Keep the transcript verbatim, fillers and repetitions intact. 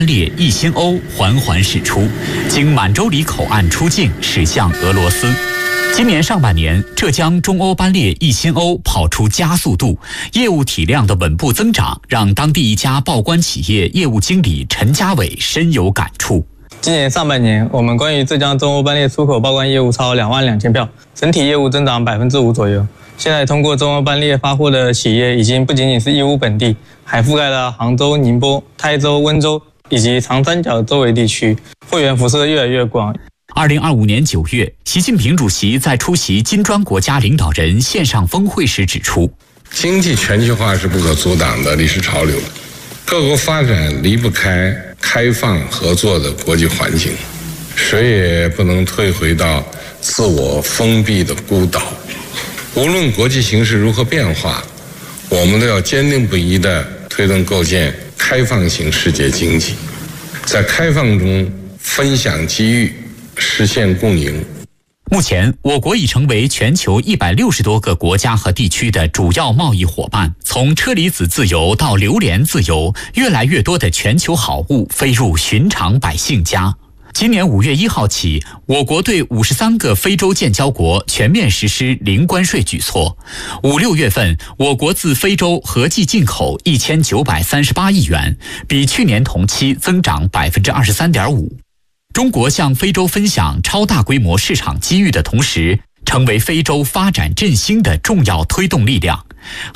列一星欧缓缓驶出，经满洲里口岸出境，驶向俄罗斯。今年上半年，浙江中欧班列一星欧跑出加速度，业务体量的稳步增长，让当地一家报关企业业务经理陈家伟深有感触。 今年上半年，我们关于浙江中欧班列出口报关业务超两万两千票，整体业务增长百分之五左右。现在通过中欧班列发货的企业已经不仅仅是义乌本地，还覆盖了杭州、宁波、台州、温州以及长三角周围地区，会员辐射越来越广。 二零二五年九月，习近平主席在出席金砖国家领导人线上峰会时指出， 经济全球化是不可阻挡的历史潮流，各国发展离不开开放合作的国际环境，谁也不能退回到自我封闭的孤岛。无论国际形势如何变化，我们都要坚定不移地推动构建开放型世界经济，在开放中分享机遇，实现共赢。 目前，我国已成为全球一百六十多个国家和地区的主要贸易伙伴。从车厘子自由到榴莲自由，越来越多的全球好物飞入寻常百姓家。今年五月一号起，我国对五十三个非洲建交国全面实施零关税举措。五六月份，我国自非洲合计进口一千九百三十八亿元，比去年同期增长百分之二十三点五。中国向非洲分享超大规模市场机遇的同时，成为非洲发展振兴的重要推动力量。